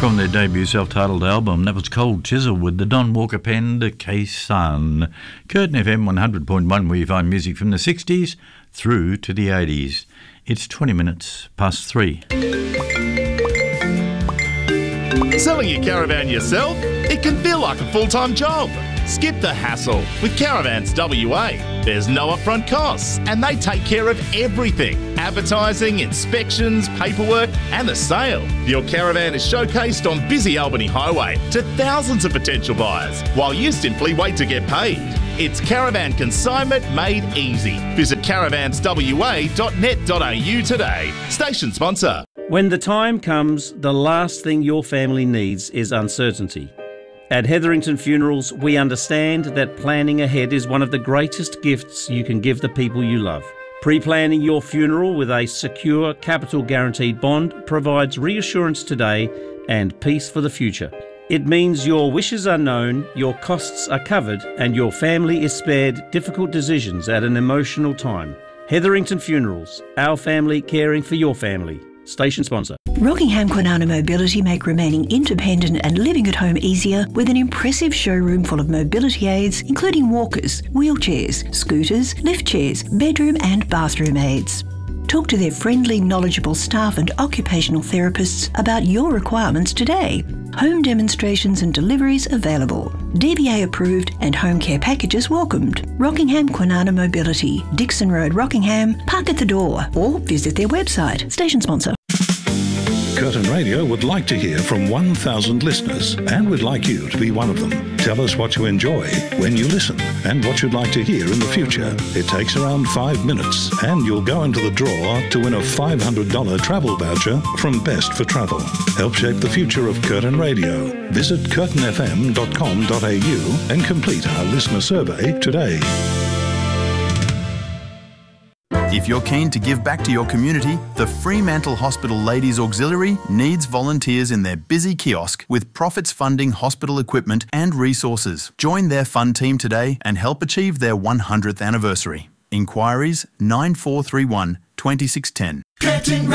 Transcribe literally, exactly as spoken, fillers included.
From their debut self-titled album, that was Cold Chisel with the Don Walker pen, the K-Sun. Curtin F M one hundred point one, where you find music from the sixties through to the eighties. It's twenty minutes past three. Selling your caravan yourself? It can feel like a full-time job. Skip the hassle with Caravans W A. There's no upfront costs and they take care of everything. Advertising, inspections, paperwork and the sale. Your caravan is showcased on busy Albany Highway to thousands of potential buyers while you simply wait to get paid. It's caravan consignment made easy. Visit caravans w a dot net dot a u today. Station sponsor. When the time comes, the last thing your family needs is uncertainty. At Hetherington Funerals, we understand that planning ahead is one of the greatest gifts you can give the people you love. Pre-planning your funeral with a secure capital guaranteed bond provides reassurance today and peace for the future. It means your wishes are known, your costs are covered, and your family is spared difficult decisions at an emotional time. Hetherington Funerals, our family caring for your family. Station sponsor. Rockingham Kwinana Mobility make remaining independent and living at home easier with an impressive showroom full of mobility aids, including walkers, wheelchairs, scooters, lift chairs, bedroom and bathroom aids. Talk to their friendly, knowledgeable staff and occupational therapists about your requirements today. Home demonstrations and deliveries available. D B A approved and home care packages welcomed. Rockingham Kwinana Mobility, Dixon Road, Rockingham. Park at the door or visit their website. Station sponsor. Curtin Radio would like to hear from one thousand listeners, and we'd like you to be one of them. Tell us what you enjoy when you listen and what you'd like to hear in the future. It takes around five minutes and you'll go into the draw to win a five hundred dollars travel voucher from Best for Travel. Help shape the future of Curtin Radio. Visit curtin f m dot com dot a u and complete our listener survey today. If you're keen to give back to your community, the Fremantle Hospital Ladies Auxiliary needs volunteers in their busy kiosk with profits funding hospital equipment and resources. Join their fund team today and help achieve their one hundredth anniversary. Inquiries nine four three one, two six one zero.